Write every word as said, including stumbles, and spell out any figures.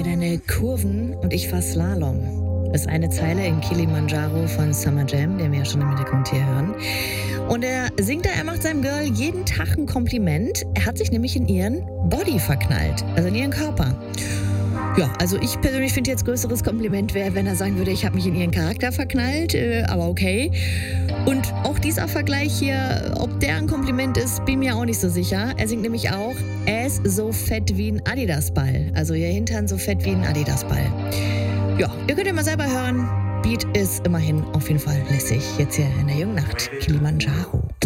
deine Kurven und ich fahr Slalom. Das ist eine Zeile in Kilimanjaro von Summer Jam, den wir ja schon im Hintergrund hier hören. Und er singt da, er macht seinem Girl jeden Tag ein Kompliment. Er hat sich nämlich in ihren Body verknallt, also in ihren Körper. Ja, also ich persönlich finde jetzt größeres Kompliment wäre, wenn er sagen würde, ich habe mich in ihren Charakter verknallt, äh, aber okay. Und auch dieser Vergleich hier, ob der ein Kompliment ist, bin mir auch nicht so sicher. Er singt nämlich auch, er ist so fett wie ein Adidasball. Also ihr Hintern so fett wie ein Adidasball. Ja, ihr könnt ja mal selber hören. Beat ist immerhin auf jeden Fall lässig. Jetzt hier in der Jungen Nacht. Kilimanjaro.